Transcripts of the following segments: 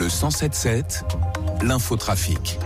Le 107.7, l'infotrafic.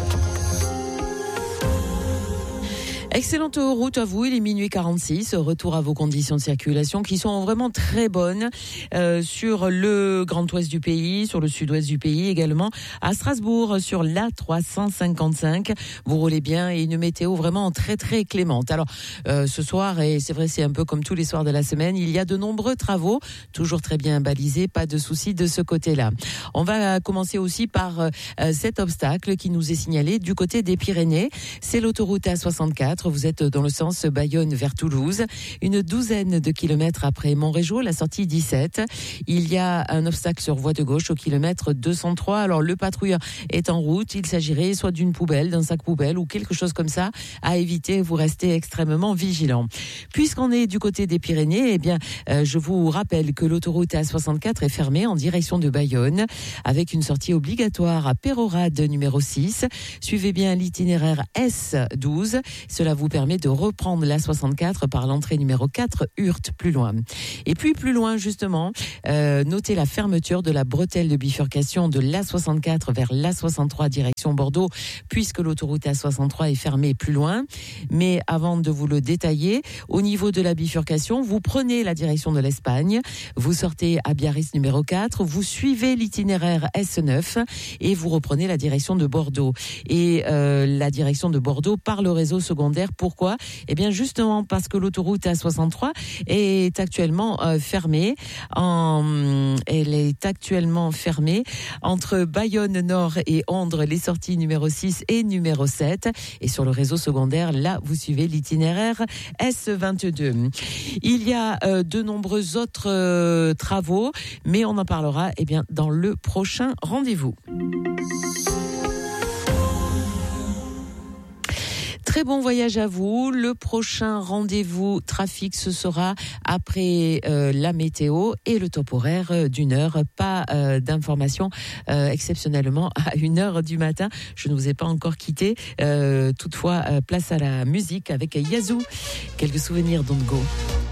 Excellente route à vous, il est minuit 46. Retour à vos conditions de circulation qui sont vraiment très bonnes sur le Grand Ouest du pays, sur le Sud-Ouest du pays également. À Strasbourg, sur l'A355, vous roulez bien et une météo vraiment très très clémente. Alors ce soir, et c'est vrai c'est un peu comme tous les soirs de la semaine, il y a de nombreux travaux, toujours très bien balisés, pas de soucis de ce côté-là. On va commencer aussi par cet obstacle qui nous est signalé du côté des Pyrénées. C'est l'autoroute A64. Vous êtes dans le sens Bayonne vers Toulouse. Une douzaine de kilomètres après Montrégeau, la sortie 17. Il y a un obstacle sur voie de gauche au kilomètre 203. Alors le patrouilleur est en route. Il s'agirait soit d'une poubelle, d'un sac poubelle ou quelque chose comme ça à éviter. Vous restez extrêmement vigilant. Puisqu'on est du côté des Pyrénées, eh bien, je vous rappelle que l'autoroute A64 est fermée en direction de Bayonne avec une sortie obligatoire à Pérorade numéro 6. Suivez bien l'itinéraire S12. Cela vous permet de reprendre l'A64 par l'entrée numéro 4, Hurte, plus loin. Et puis plus loin, justement, notez la fermeture de la bretelle de bifurcation de l'A64 vers l'A63 direction Bordeaux, puisque l'autoroute A63 est fermée plus loin. Mais avant de vous le détailler, au niveau de la bifurcation, vous prenez la direction de l'Espagne, vous sortez à Biarritz numéro 4, vous suivez l'itinéraire S9 et vous reprenez la direction de Bordeaux. Et la direction de Bordeaux par le réseau secondaire. Pourquoi ? Eh bien justement parce que l'autoroute A63 est actuellement fermée. Elle est actuellement fermée entre Bayonne Nord et Ondres, les sorties numéro 6 et numéro 7. Et sur le réseau secondaire, là, vous suivez l'itinéraire S22. Il y a de nombreux autres travaux, mais on en parlera dans le prochain rendez-vous. Très bon voyage à vous. Le prochain rendez-vous trafic, ce sera après la météo et le top horaire d'1h. Pas d'informations exceptionnellement à 1h du matin. Je ne vous ai pas encore quitté. Toutefois, place à la musique avec Yazoo. Quelques souvenirs, don't go.